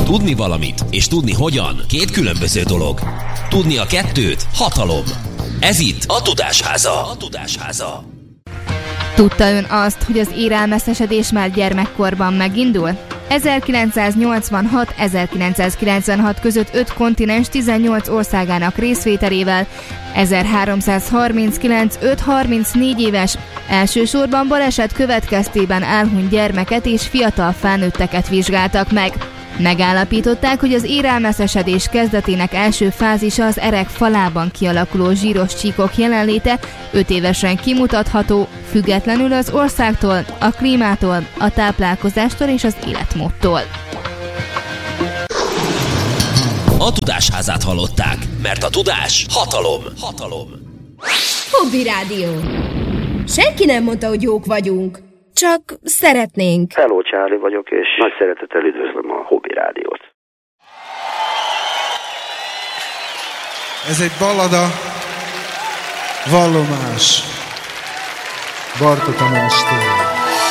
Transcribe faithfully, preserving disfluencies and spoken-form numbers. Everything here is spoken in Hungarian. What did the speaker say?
Tudni valamit és tudni hogyan két különböző dolog. Tudni a kettőt hatalom. Ez itt a Tudásháza. A Tudásháza. Tudta ön azt, hogy az élelmeszesedés már gyermekkorban megindul? ezerkilencszáznyolcvanhat-ezerkilencszázkilencvenhat között öt kontinens tizennyolc országának részvételével ezerháromszázharminckilenc öt-harmincnégy éves, elsősorban baleset következtében elhunyt gyermeket és fiatal felnőtteket vizsgáltak meg. Megállapították, hogy az élelmeszesedés kezdetének első fázisa az erek falában kialakuló zsíros csíkok jelenléte öt évesen kimutatható, függetlenül az országtól, a klímától, a táplálkozástól és az életmódtól. A Tudásházát hallották, mert a tudás hatalom. Hatalom. Hobby Rádió. Senki nem mondta, hogy jók vagyunk. Csak szeretnénk. Hello, Charlie vagyok, és nagy szeretettel üdvözlöm a Hobby Rádiót. Ez egy ballada, vallomás Bartók Tamástól.